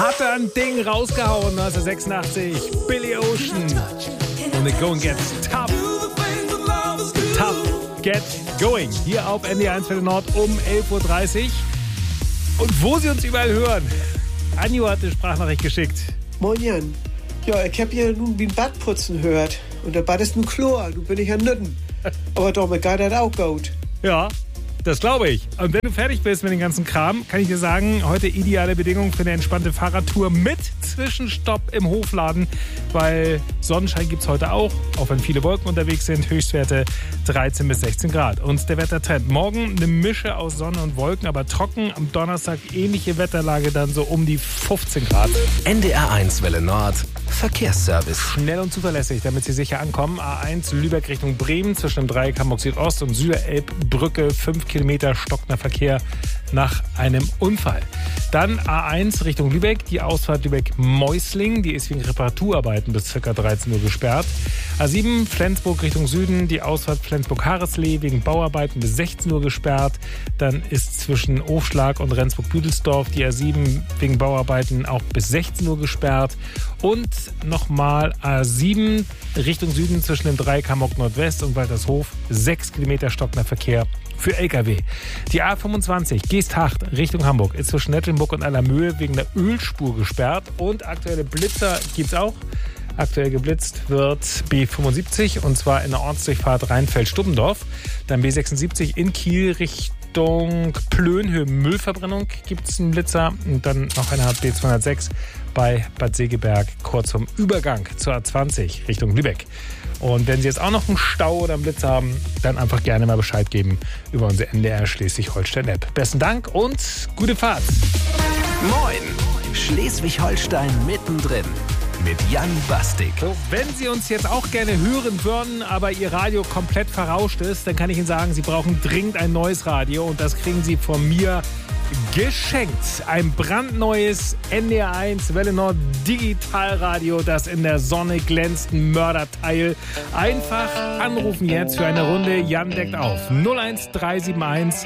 Hat er ein Ding rausgehauen, 1986. Billy Ocean. Und The Going Gets Tough. Tough Get Going. Hier auf NDR1 Welle Nord um 11.30 Uhr. Und wo Sie uns überall hören. Anjo hat eine Sprachnachricht geschickt. Moin Jan. Ja, ich hab ja nun wie ein Bad putzen gehört. Und der Bad ist nun Chlor. Du bin ich an Nütten. Aber doch, mit Geid hat auch gut. Ja, das glaube ich. Und wenn du fertig bist mit dem ganzen Kram, kann ich dir sagen, heute ideale Bedingungen für eine entspannte Fahrradtour mit Zwischenstopp im Hofladen, weil Sonnenschein gibt es heute auch wenn viele Wolken unterwegs sind. Höchstwerte 13 bis 16 Grad. Und der Wettertrend. Morgen eine Mische aus Sonne und Wolken, aber trocken. Am Donnerstag ähnliche Wetterlage, dann so um die 15 Grad. NDR1 Welle Nord. Verkehrsservice. Schnell und zuverlässig, damit Sie sicher ankommen. A1 Lübeck Richtung Bremen zwischen dem Dreieck Hamburg Südost und Süderelbbrücke. 5 Kilometer stockender Verkehr nach einem Unfall. Dann A1 Richtung Lübeck, die Ausfahrt Lübeck-Meusling, die ist wegen Reparaturarbeiten bis ca. 13 Uhr gesperrt. A7 Flensburg Richtung Süden, die Ausfahrt Flensburg-Hareslee wegen Bauarbeiten bis 16 Uhr gesperrt. Dann ist zwischen Ofschlag und Rendsburg-Büdelsdorf die A7 wegen Bauarbeiten auch bis 16 Uhr gesperrt. Und nochmal A7 Richtung Süden zwischen dem Dreieck Hamburg Nordwest und Waltershof 6 Kilometer stockender Verkehr für LKW. Die A25 Geesthacht Richtung Hamburg ist zwischen Nettelnburg und Allermöhe wegen der Ölspur gesperrt. Und aktuelle Blitzer gibt es auch. Aktuell geblitzt wird B75 und zwar in der Ortsdurchfahrt Rheinfeld-Stubbendorf. Dann B76 in Kiel Richtung Plönhöhe Müllverbrennung gibt es einen Blitzer. Und dann noch eine B206 bei Bad Segeberg kurz zum Übergang zur A20 Richtung Lübeck. Und wenn Sie jetzt auch noch einen Stau oder einen Blitz haben, dann einfach gerne mal Bescheid geben über unsere NDR Schleswig-Holstein-App. Besten Dank und gute Fahrt. Moin, Schleswig-Holstein mittendrin mit Jan Bastik. So, wenn Sie uns jetzt auch gerne hören würden, aber Ihr Radio komplett verrauscht ist, dann kann ich Ihnen sagen, Sie brauchen dringend ein neues Radio und das kriegen Sie von mir geschenkt. Ein brandneues NDR1 Welle Nord Digitalradio, das in der Sonne glänzt, ein Mörderteil. Einfach anrufen jetzt für eine Runde. Jan deckt auf. 01371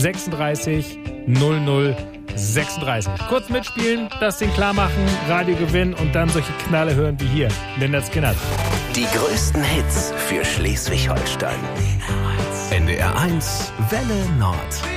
36 00 36. Kurz mitspielen, das Ding klar machen, Radio gewinnen und dann solche Knalle hören wie hier. Lynyrd Skynyrd. Die größten Hits für Schleswig-Holstein. NDR1 Welle Nord.